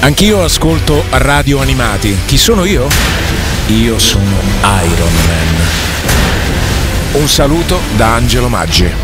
Anch'io ascolto radio animati. Chi sono io? Io sono Iron Man. Un saluto da Angelo Maggi.